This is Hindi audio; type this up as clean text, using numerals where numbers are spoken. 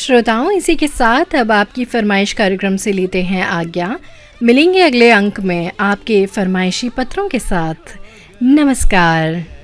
श्रोताओं, इसी के साथ अब आपकी फरमाइश कार्यक्रम से लेते हैं आज्ञा। मिलेंगे अगले अंक में आपके फरमाइशी पत्रों के साथ। नमस्कार।